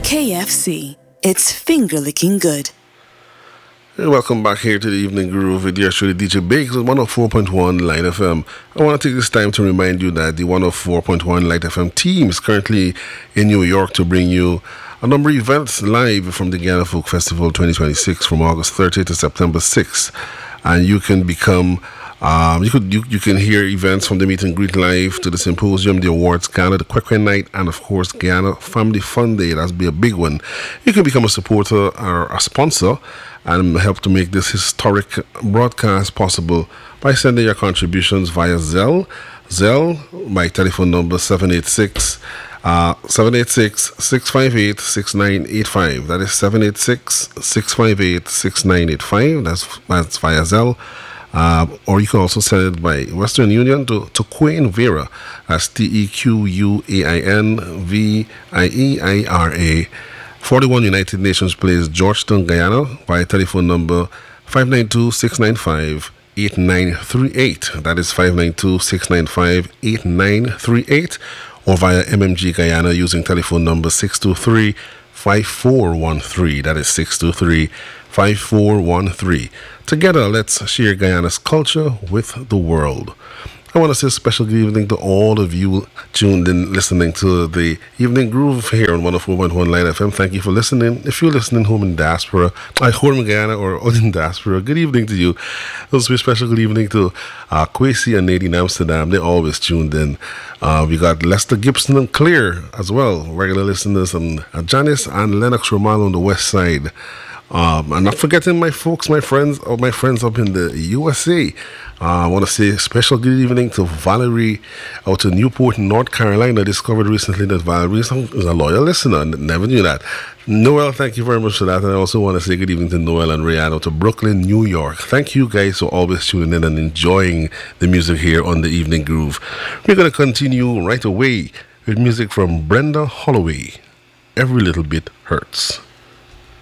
KFC. It's finger-licking good. Hey, welcome back here to the Evening Groove with your show, DJ Biggs on 104.1 Light FM. I want to take this time to remind you that the 104.1 Light FM team is currently in New York to bring you a number of events live from the Guyana Folk Festival 2026 from August 30th to September 6th. And you can become you can hear events from the meet and greet live to the symposium, the awards gala, the Kwekwe night, and of course Guyana Family Fun Day. That'll be a big one. You can become a supporter or a sponsor and help to make this historic broadcast possible by sending your contributions via Zelle. Zelle, my telephone number 786-658-6985. That is 786-658-6985. That's via Zelle. Or you can also send it by Western Union to Quain Vera. That's TEQUAINVIEIRA, 41 United Nations Place, Georgetown, Guyana, via telephone number 592-695-8938. That is 592-695-8938. Or via MMG Guyana using telephone number 623-5413. That is 623-5413. Together, let's share Guyana's culture with the world. I want to say a special good evening to all of you tuned in, listening to the Evening Groove here on 104.1 Light FM. Thank you for listening. If you're listening home in diaspora, home in Guyana or in diaspora, good evening to you. Also a special good evening to Kwesi and Nadine Amsterdam. They're always tuned in. We got Lester Gibson and Claire as well, regular listeners, and Janice and Lennox Romano on the west side. And not forgetting my friends up in the USA. I want to say a special good evening to Valerie out in Newport, North Carolina. I discovered recently that Valerie is a loyal listener. Never knew that. Noel, thank you very much for that. And I also want to say good evening to Noel and Rayanne out of Brooklyn, New York. Thank you guys for always tuning in and enjoying the music here on the Evening Groove. We're going to continue right away with music from Brenda Holloway. Every Little Bit Hurts.